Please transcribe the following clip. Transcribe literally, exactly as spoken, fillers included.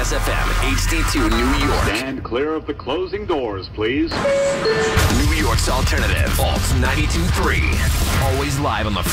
Plus F M, H D two New York. Stand clear of the closing doors, please. New York's alternative, Alt ninety-two point three. Always live on the